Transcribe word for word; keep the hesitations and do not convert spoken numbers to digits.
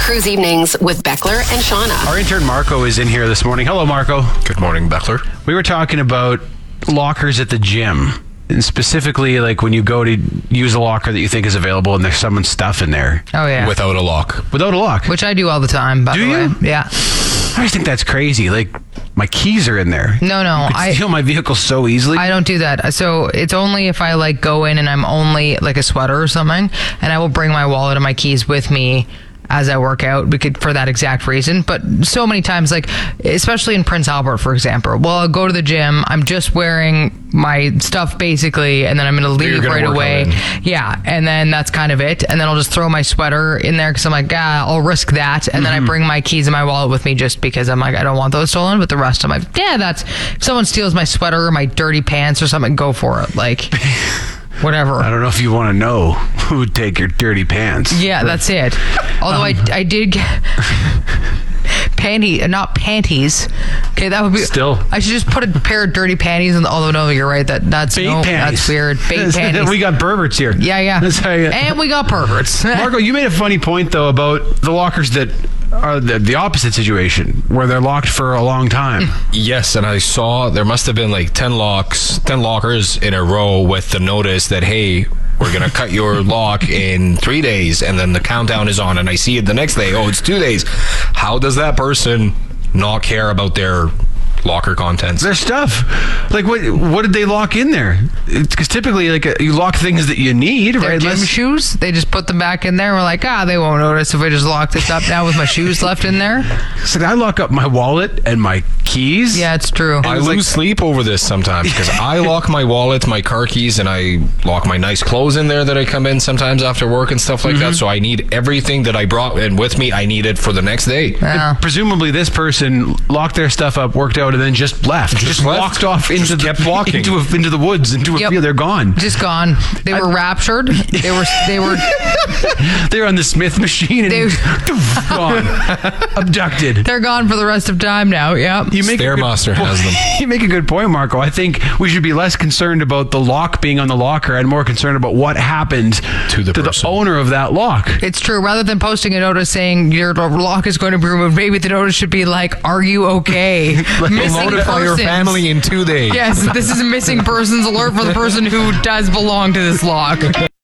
Cruise Evenings with Beckler and Shauna. Our intern Marco is in here this morning. Hello, Marco. Good morning, Beckler. We were talking about lockers at the gym. And specifically, like when you go to use a locker that you think is available and there's someone's stuff in there. Oh, yeah. Without a lock. Without a lock. Which I do all the time, by Do the you? way. Yeah. I just think that's crazy. Like, my keys are in there. No, no. You could I steal my vehicle so easily. I don't do that. So it's only if I like go in and I'm only like a sweater or something, and I will bring my wallet and my keys with me as I work out because for that exact reason. But so many times, like especially in Prince Albert, for example, well, I'll go to the gym, I'm just wearing my stuff basically, and then I'm going to leave gonna right work away. out in. Yeah, and then that's kind of it. And then I'll just throw my sweater in there because I'm like, ah, I'll risk that. And then I bring my keys and my wallet with me just because I'm like, I don't want those stolen. But the rest I'm like, yeah, that's if someone steals my sweater or my dirty pants or something, go for it. Like. Whatever. I don't know if you want to know who would take your dirty pants. Yeah, that's it. Although um, I, I did get panty, not panties. Okay, that would be still. I should just put a pair of dirty panties in. The, although no, you're right. That that's Bait no, panties. that's weird. Bait panties. We got perverts here. Yeah, yeah. That's how you, and we got perverts. Marco, you made a funny point though about the lockers that are the, the opposite situation where they're locked for a long time. Yes, and I saw there must have been like ten locks, ten lockers in a row with the notice that, hey, we're going to cut your lock in three days. And then the countdown is on and I see it the next day. Oh, it's two days. How does that person not care about their locker contents? Their stuff. Like, what What did they lock in there? Because typically, like, uh, you lock things that you need, Their right? gym Unless- shoes, they just put them back in there. We're like, ah, they won't notice if I just lock this up now with my shoes left in there. It's like I lock up my wallet and my keys. Yeah, it's true. I was lose like- sleep over this sometimes because I lock my wallet, my car keys, and I lock my nice clothes in there that I come in sometimes after work and stuff like Mm-hmm. that. So I need everything that I brought in with me. I need it for the next day. Yeah. Presumably, this person locked their stuff up, worked out, and then just left. Just Just left. walked off into Just the kept walking. into, a, into the woods, into a Yep. field. They're gone. Just gone. They were raptured. They were. They were. They're on the Smith machine and They- gone, abducted. They're gone for the rest of time now. Yep. You make a good Stairmaster point- has them. You make a good point, Marco. I think we should be less concerned about the lock being on the locker and more concerned about what happened To the to the person. owner of that lock. It's true. Rather than posting a notice saying your lock is going to be removed, maybe the notice should be like, "Are you okay?" Missing Notify your persons. family in two days. Yes, this is a missing persons alert for the person who does belong to this lock.